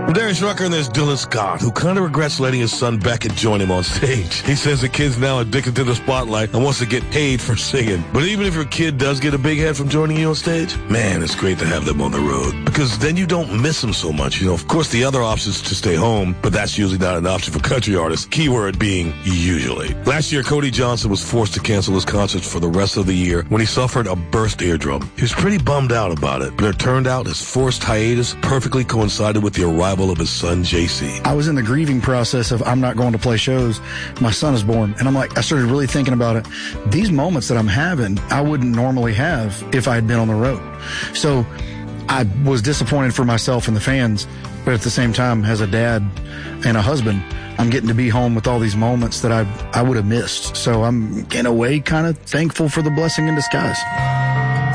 From Darius Rucker, and there's Dylan Scott, who kind of regrets letting his son Beckett join him on stage. He says the kid's now addicted to the spotlight and wants to get paid for singing. But even if your kid does get a big head from joining you on stage, man, it's great to have them on the road. Because then you don't miss them so much. You know, of course, the other option is to stay home, but that's usually not an option for country artists. Keyword being usually. Last year, Cody Johnson was forced to cancel his concerts for the rest of the year when he suffered a burst eardrum. He was pretty bummed out about it, but it turned out his forced hiatus perfectly coincided with the arrival of his son, JC. I was in the grieving process of I'm not going to play shows. My son is born. And I'm like, I started really thinking about it. These moments that I'm having, I wouldn't normally have if I had been on the road. So I was disappointed for myself and the fans, but at the same time, as a dad and a husband, I'm getting to be home with all these moments that I would have missed. So I'm, in a way, kind of thankful for the blessing in disguise.